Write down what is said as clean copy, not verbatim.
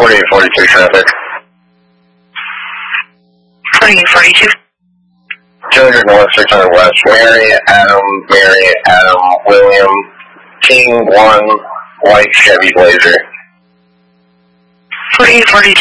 4842 traffic. 4842. 200 north, 600 west. Mary, Adam, William, King 1, white Chevy Blazer. 4842.